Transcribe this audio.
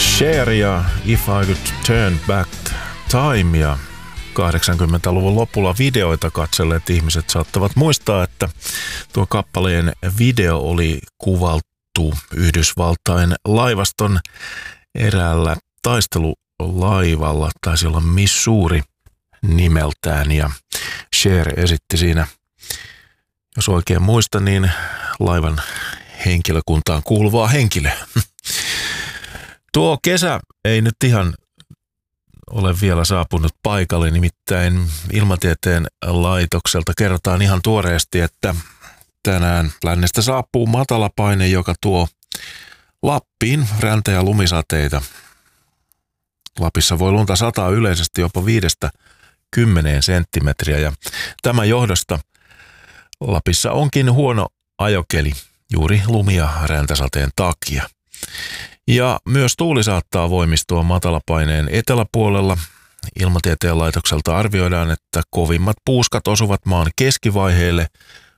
Cher ja If I Could Turn Back Time, ja 80-luvun lopulla videoita katselleet ihmiset saattavat muistaa, että tuo kappaleen video oli kuvattu Yhdysvaltain laivaston eräällä taistelulaivalla, taisi olla Missouri nimeltään, ja Cher esitti siinä, jos oikein muistan, niin laivan henkilökuntaan kuuluvaa henkilöä. Tuo kesä ei nyt ihan ole vielä saapunut paikalle, nimittäin Ilmatieteen laitokselta kerrotaan ihan tuoreesti, että tänään lännestä saapuu matalapaine, joka tuo Lappiin räntä- ja lumisateita. Lapissa voi lunta sataa yleisesti jopa 5–10 senttimetriä, ja tämän johdosta Lapissa onkin huono ajokeli juuri lumi- ja räntäsateen takia. Ja myös tuuli saattaa voimistua matalapaineen eteläpuolella. Ilmatieteen laitokselta arvioidaan, että kovimmat puuskat osuvat maan keskivaiheelle,